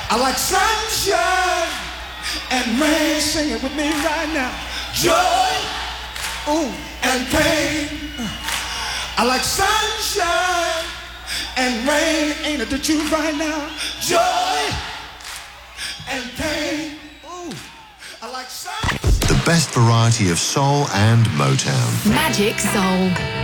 I like sunshine and rain. Sing it with me right now. Joy, ooh, and pain. I like sunshine and rain. Ain't it the truth right now? Joy and pain. Ooh, I like sunshine. The best variety of soul and Motown. Magic Soul.